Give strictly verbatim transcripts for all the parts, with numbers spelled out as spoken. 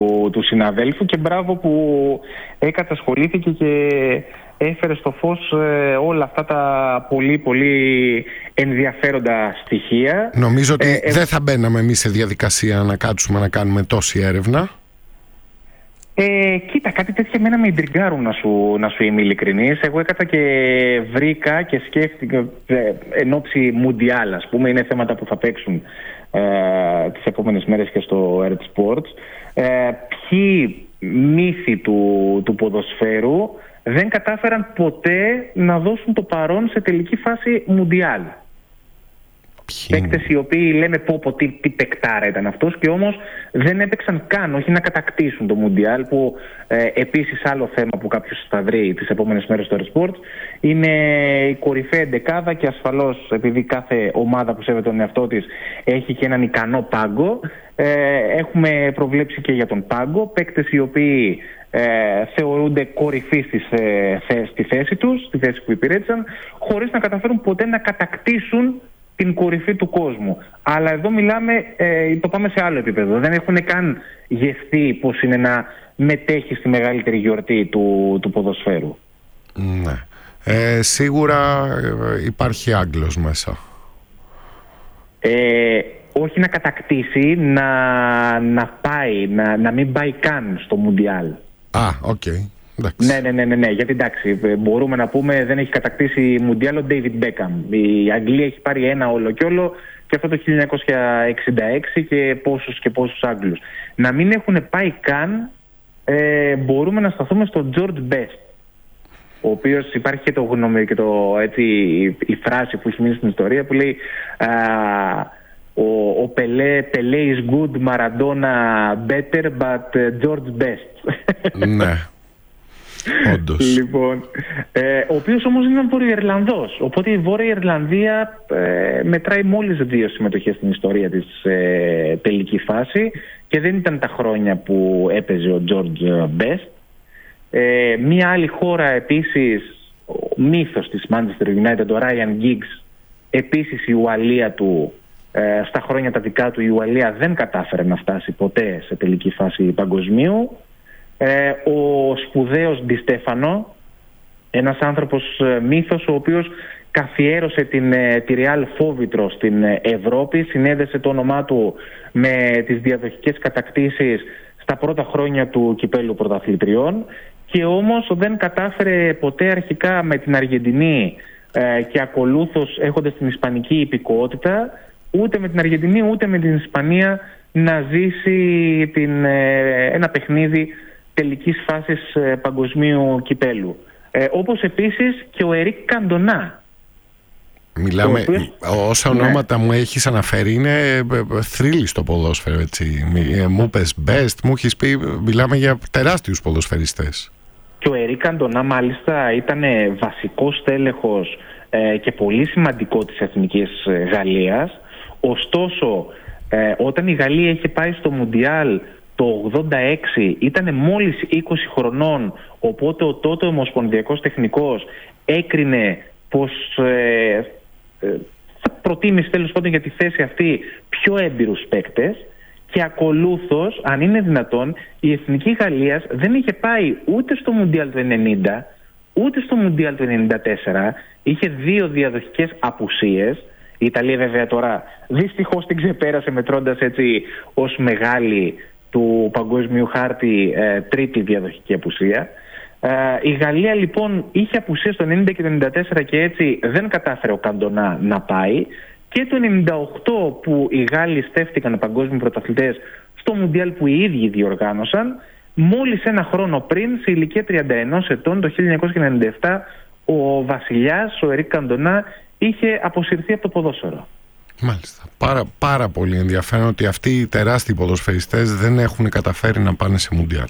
του συναδέλφου και μπράβο που εκατασχολήθηκε και έφερε στο φως ε, όλα αυτά τα πολύ πολύ ενδιαφέροντα στοιχεία. Νομίζω ότι ε, δεν θα μπαίναμε εμείς σε διαδικασία να κάτσουμε να κάνουμε τόση έρευνα. Ε, κοίτα, κάτι τέτοια εμένα με ιντριγκάρουν, να σου, να σου είμαι ειλικρινής. Εγώ έκατα και βρήκα και σκέφτηκα ε, εν ώψη Μουντιάλ, ας πούμε, είναι θέματα που θα παίξουν ε, τις επόμενες μέρες και στο Earth Sports. Ε, ποιοι μύθοι του, του ποδοσφαίρου δεν κατάφεραν ποτέ να δώσουν το παρόν σε τελική φάση Μουντιάλ. Παίκτες οι οποίοι λέμε πω πω τι, τι παικτάρα ήταν αυτός και όμως δεν έπαιξαν καν, όχι να κατακτήσουν το Μουντιάλ, που ε, επίσης άλλο θέμα που κάποιος θα βρει τις επόμενες μέρες στο Earth Sports είναι η κορυφαία εντεκάδα και ασφαλώς επειδή κάθε ομάδα που σέβεται τον εαυτό της έχει και έναν ικανό πάγκο, ε, έχουμε προβλέψει και για τον πάγκο παίκτες οι οποίοι ε, θεωρούνται κορυφή στις, ε, θε, στη θέση τους, στη θέση που υπηρέτησαν, χωρίς να καταφέρουν ποτέ να κατακτήσουν την κορυφή του κόσμου. Αλλά εδώ μιλάμε, ε, το πάμε σε άλλο επίπεδο. Δεν έχουν καν γευτεί πώς είναι να μετέχει στη μεγαλύτερη γιορτή του, του ποδοσφαίρου. Ναι. Ε, σίγουρα υπάρχει Άγγλος μέσα. Ε, όχι να κατακτήσει, να, να πάει, να, να μην πάει καν στο Μουντιάλ. Α, οκ. Okay. Ναι, ναι, ναι, ναι, ναι, γιατί εντάξει, μπορούμε να πούμε δεν έχει κατακτήσει Μουντιάλ ο Ντέιβιντ Μπέκαμ. Η Αγγλία έχει πάρει ένα όλο και όλο και αυτό το χίλια εννιακόσια εξήντα έξι και πόσους και πόσους Άγγλους. Να μην έχουν πάει καν, ε, μπορούμε να σταθούμε στον George Best, ο οποίος υπάρχει και το γνώμη και το, έτσι, η φράση που έχει μείνει στην ιστορία που λέει α, ο, ο Πελέ, Πελέ is good, Maradona better, but George Best. Ναι. Όντως. Λοιπόν, ε, ο οποίος όμως είναι Βόρειο-Ιρλανδός. Οπότε η Βόρεια Ιρλανδία ε, μετράει μόλις δύο συμμετοχές στην ιστορία της ε, τελική φάση και δεν ήταν τα χρόνια που έπαιζε ο George Best. Ε, μία άλλη χώρα επίσης, ο μύθος της Manchester United, ο Ryan Giggs, επίσης η Ουαλία του, ε, στα χρόνια τα δικά του η Ουαλία δεν κατάφερε να φτάσει ποτέ σε τελική φάση παγκοσμίου. Ε, ο σπουδαίος Ντι Στέφανο, ένας άνθρωπος ε, μύθος, ο οποίος καθιέρωσε την, ε, τη Real Φόβητρο στην ε, Ευρώπη, συνέδεσε το όνομά του με τις διαδοχικές κατακτήσεις στα πρώτα χρόνια του κυπέλλου πρωταθλητριών και όμως δεν κατάφερε ποτέ αρχικά με την Αργεντινή ε, και ακολούθως έχοντας την ισπανική υπηκότητα, ούτε με την Αργεντινή ούτε με την Ισπανία να ζήσει την, ε, ένα παιχνίδι τελικής φάσης ε, παγκοσμίου κυπέλου. Ε, όπως επίσης και ο Ερίκ Καντονά. Μιλάμε, οποίος, όσα ονόματα ναι. μου έχεις αναφέρει είναι θρύλοι στο ποδόσφαιρο, έτσι. Μου πες best, μου έχεις πει, μιλάμε για τεράστιους ποδοσφαιριστές. Και ο Ερίκ Καντονά μάλιστα ήταν βασικός τέλεχος ε, και πολύ σημαντικό της Εθνικής Γαλλίας. Ωστόσο, ε, όταν η Γαλλία είχε πάει στο Μουντιάλ το ογδόντα έξι ήταν μόλις είκοσι χρονών, οπότε ο τότε ομοσπονδιακός τεχνικός έκρινε πως ε, ε, θα προτίμησε τέλος πάντων για τη θέση αυτή πιο έμπειρους παίκτες και ακολούθως, αν είναι δυνατόν, η Εθνική Γαλλίας δεν είχε πάει ούτε στο Μουντιάλ του ενενήντα ούτε στο Μουντιάλ του ενενήντα τέσσερα, είχε δύο διαδοχικές απουσίες. Η Ιταλία βέβαια τώρα δυστυχώς την ξεπέρασε μετρώντας έτσι ως μεγάλη του παγκόσμιου χάρτη ε, τρίτη διαδοχική απουσία. Ε, η Γαλλία λοιπόν είχε απουσία στο ενενήντα και το ενενήντα τέσσερα και έτσι δεν κατάφερε ο Καντονά να πάει και το ενενήντα οκτώ που οι Γάλλοι στέφτηκαν παγκόσμιοι πρωταθλητές στο Μουντιάλ που οι ίδιοι διοργάνωσαν, μόλις ένα χρόνο πριν, σε ηλικία τριάντα ένα ετών, το χίλια εννιακόσια ενενήντα επτά, ο βασιλιάς, ο Ερίκ Καντονά, είχε αποσυρθεί από το ποδόσφαιρο. Μάλιστα. Πάρα, πάρα πολύ ενδιαφέρον ότι αυτοί οι τεράστιοι ποδοσφαιριστές δεν έχουν καταφέρει να πάνε σε Μουντιάλ.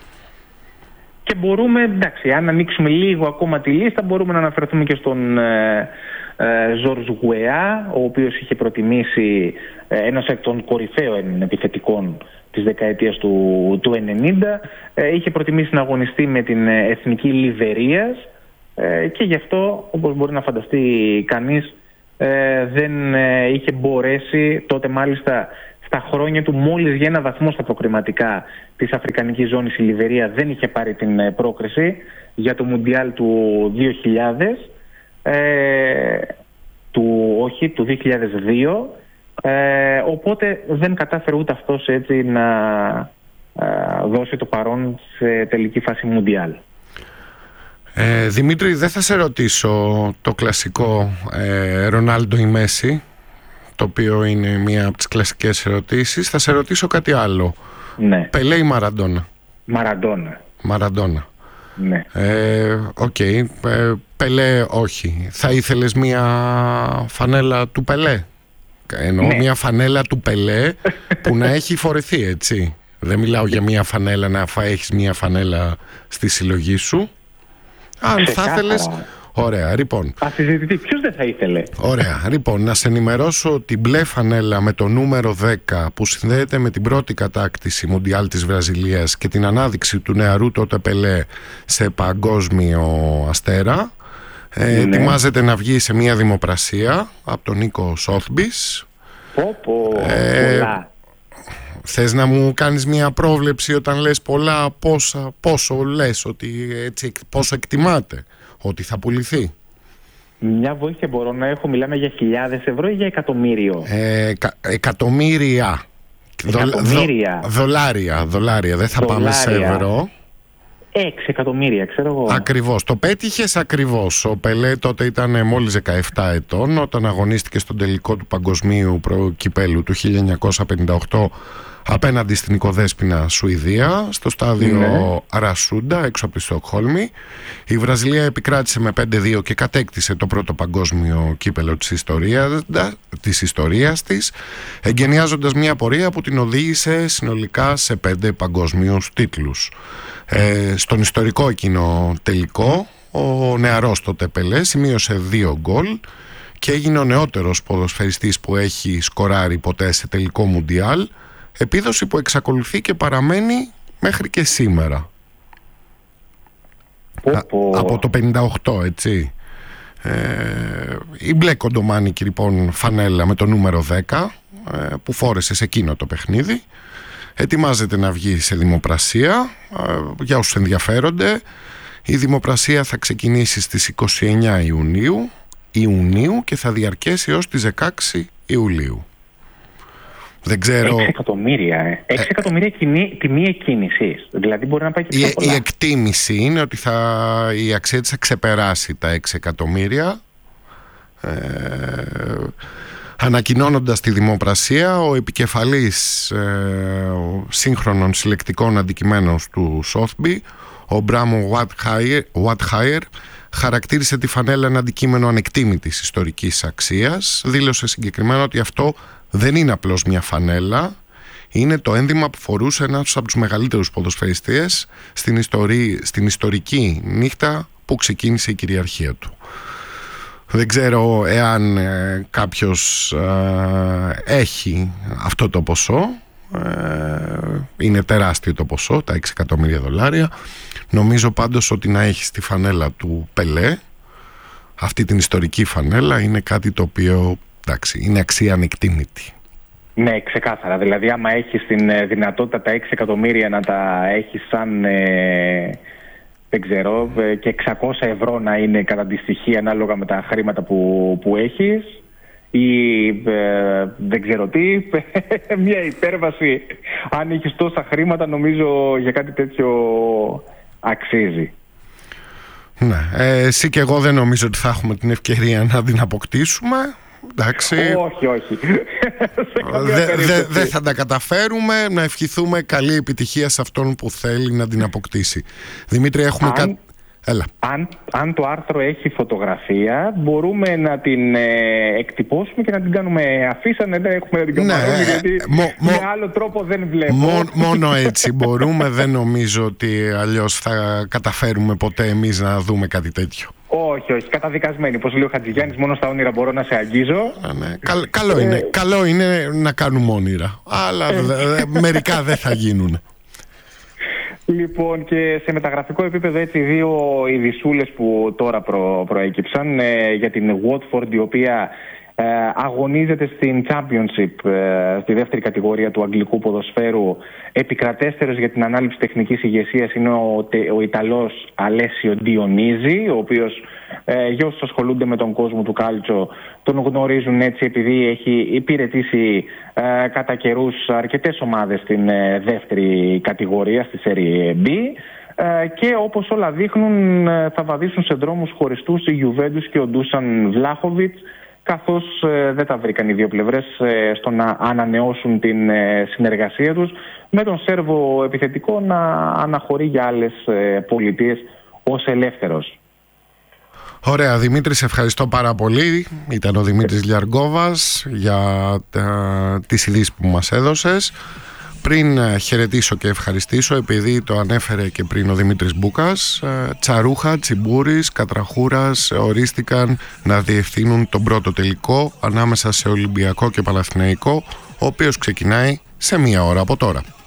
Και μπορούμε, εντάξει, αν ανοίξουμε λίγο ακόμα τη λίστα, μπορούμε να αναφερθούμε και στον ε, ε, Ζορζ Γουεά, ο οποίος είχε προτιμήσει ε, ένας εκ των κορυφαίων επιθετικών της δεκαετίας του, του ενενήντα, ε, είχε προτιμήσει να αγωνιστεί με την Εθνική Λιβερίας ε, και γι' αυτό, όπως μπορεί να φανταστεί κανείς, Ε, δεν ε, είχε μπορέσει, τότε μάλιστα στα χρόνια του μόλις για ένα βαθμό στα προκριματικά της Αφρικανικής ζώνης η Λιβερία δεν είχε πάρει την πρόκριση για το Μουντιάλ του δύο χιλιάδες, ε, του, όχι, του δύο χιλιάδες δύο, ε, οπότε δεν κατάφερε ούτε αυτός έτσι να ε, δώσει το παρόν σε τελική φάση Μουντιάλ. Ε, Δημήτρη, δεν θα σε ρωτήσω το κλασικό ε, Ρονάλντο ή Μέση, το οποίο είναι μία από τις κλασικές ερωτήσεις. Θα σε ρωτήσω κάτι άλλο. Ναι. Πελέ ή Μαραντόνα? Μαραντόνα. Μαραντόνα. Ναι. Ε, Οκ. Okay. Ε, Πελέ όχι. Θα ήθελες μία φανέλα του Πελέ? Εννοώ ναι. μία φανέλα του Πελέ που να έχει φορεθεί, έτσι. Δεν μιλάω για μία φανέλα να έχεις μία φανέλα στη συλλογή σου. Αν θα ήθελες. Ωραία, λοιπόν. Ασυζητητή, ποιος δεν θα ήθελε. Ωραία, λοιπόν, να σε ενημερώσω ότι μπλε φανέλα με το νούμερο δέκα που συνδέεται με την πρώτη κατάκτηση Μουντιάλ της Βραζιλίας και την ανάδειξη του νεαρού τότε Πελέ σε παγκόσμιο αστέρα, ε, ναι. ετοιμάζεται να βγει σε μια δημοπρασία από τον Νίκο Σόθμπις. Πω, πω, ε, πολλά. Θες να μου κάνεις μια πρόβλεψη όταν λες πολλά, πόσα, πόσο λες ότι έτσι, πόσο εκτιμάται ότι θα πουληθεί? Μια βοήθεια μπορώ να έχω, μιλάμε για χιλιάδες ευρώ ή για εκατομμύριο? Ε, κα, εκατομμύρια. Εκατομμύρια. Δο, δολάρια, δολάρια, δεν θα δολάρια. Πάμε σε ευρώ. Έξι εκατομμύρια, ξέρω εγώ. Ακριβώς, το πέτυχες ακριβώς. Ο Πελέ τότε ήταν μόλις δεκαεπτά ετών όταν αγωνίστηκε στον τελικό του παγκοσμίου προκυπέλου του χίλια εννιακόσια πενήντα οκτώ απέναντι στην οικοδέσποινα Σουηδία στο στάδιο ναι. Ρασούντα έξω από τη Στοκχόλμη. Η Βραζιλία επικράτησε με πέντε δύο και κατέκτησε το πρώτο παγκόσμιο κύπελο της ιστορίας, της ιστορίας της, εγκαινιάζοντας μια πορεία που την οδήγησε συνολικά σε πέντε παγκόσμιους τίτλους. Ε, στον ιστορικό εκείνο τελικό ο νεαρός τότε Πελέ σημείωσε δύο γκολ και έγινε ο νεότερος ποδοσφαιριστής που έχει σκοράρει ποτέ σε τελικό Μουντιάλ, επίδοση που εξακολουθεί και παραμένει μέχρι και σήμερα. Α, από το πενήντα οκτώ, έτσι. Ε, η μπλε κοντομάνικη λοιπόν φανέλα με το νούμερο δέκα ε, που φόρεσε σε εκείνο το παιχνίδι ετοιμάζεται να βγει σε δημοπρασία. ε, για όσους ενδιαφέρονται, η δημοπρασία θα ξεκινήσει στις είκοσι εννέα Ιουνίου, Ιουνίου και θα διαρκέσει ως τις δεκαέξι Ιουλίου. Δεν ξέρω. έξι εκατομμύρια, ε. έξι εκατομμύρια κοινή, τιμή εκκίνησης. Δηλαδή μπορεί να πάει και πιο η, πολλά. Η εκτίμηση είναι ότι θα, η αξία της θα ξεπεράσει τα έξι εκατομμύρια. Ε, ανακοινώνοντας τη δημοπρασία, ο επικεφαλής ε, ο σύγχρονων συλλεκτικών αντικειμένων του Σόθμπι, ο Μπράμο Βατχάιερ, χαρακτήρισε τη φανέλα ένα αντικείμενο ανεκτήμητης ιστορικής αξίας. Δήλωσε συγκεκριμένα ότι αυτό δεν είναι απλώς μια φανέλα, είναι το ένδυμα που φορούσε ένας από τους μεγαλύτερους ποδοσφαιριστές στην, ιστορί, στην ιστορική νύχτα που ξεκίνησε η κυριαρχία του. Δεν ξέρω εάν ε, κάποιος ε, έχει αυτό το ποσό, ε, είναι τεράστιο το ποσό, τα έξι εκατομμύρια δολάρια. Νομίζω πάντως ότι να έχει τη φανέλα του Πελέ, αυτή την ιστορική φανέλα, είναι κάτι το οποίο, εντάξει, είναι αξία ανεκτήμητη. Ναι, ξεκάθαρα. Δηλαδή άμα έχεις την δυνατότητα τα έξι εκατομμύρια να τα έχεις σαν ε, δεν ξέρω, και εξακόσια ευρώ να είναι κατά τη στοιχεία ανάλογα με τα χρήματα που, που έχεις, ή ε, δεν ξέρω τι, μια υπέρβαση, αν έχεις τόσα χρήματα, νομίζω για κάτι τέτοιο αξίζει. Ναι, ε, εσύ και εγώ δεν νομίζω ότι θα έχουμε την ευκαιρία να την αποκτήσουμε. Εντάξει. Όχι, όχι. Δεν δε, δε θα τα καταφέρουμε. Να ευχηθούμε καλή επιτυχία σε αυτόν που θέλει να την αποκτήσει. Δημήτρη, έχουμε κάτι. Έλα. Αν, αν το άρθρο έχει φωτογραφία, μπορούμε να την ε, εκτυπώσουμε και να την κάνουμε αφίσα. Ναι, δεν έχουμε να την κάνουμε, ναι, γιατί μο, με μο, άλλο τρόπο δεν βλέπω. Μο, μόνο έτσι μπορούμε. Δεν νομίζω ότι αλλιώς θα καταφέρουμε ποτέ εμείς να δούμε κάτι τέτοιο. Όχι, όχι, καταδικασμένοι. Πώς λέει ο Χατζηγιάννης, μόνο στα όνειρα μπορώ να σε αγγίζω. Α, ναι. Καλ, καλό, είναι, ε, καλό είναι να κάνουμε όνειρα, αλλά ε, δε, μερικά δεν θα γίνουν. Λοιπόν, και σε μεταγραφικό επίπεδο, έτσι, δύο ειδισούλες που τώρα προ, προέκυψαν ε, για την Watford, η οποία ε, αγωνίζεται στην Championship, ε, στη δεύτερη κατηγορία του αγγλικού ποδοσφαίρου. Επικρατέστερος για την ανάληψη τεχνικής ηγεσίας είναι ο, ο Ιταλός Αλέσιο Διονύζη, ο οποίος ε, για όσους ασχολούνται με τον κόσμο του κάλτσο τον γνωρίζουν έτσι, επειδή έχει υπηρετήσει ε, κατά καιρούς αρκετές ομάδες στην ε, δεύτερη κατηγορία, στη Serie B. Και όπως όλα δείχνουν θα βαδίσουν σε δρόμους χωριστούς η Γιουβέντους και ο Ντούσαν Βλάχοβιτς, καθώς δεν τα βρήκαν οι δύο πλευρές στο να ανανεώσουν την συνεργασία τους, με τον Σέρβο επιθετικό να αναχωρεί για άλλες πολιτείες ως ελεύθερος. Ωραία, Δημήτρη, σε ευχαριστώ πάρα πολύ. Ήταν ο Δημήτρης Λιαργκόβας για τα, τις ειδήσεις που μας έδωσες. Πριν χαιρετήσω και ευχαριστήσω, επειδή το ανέφερε και πριν ο Δημήτρης Μπούκας, Τσαρούχα, Τσιμπούρης, Κατραχούρας ορίστηκαν να διευθύνουν τον πρώτο τελικό ανάμεσα σε Ολυμπιακό και Παναθηναϊκό, ο οποίος ξεκινάει σε μία ώρα από τώρα.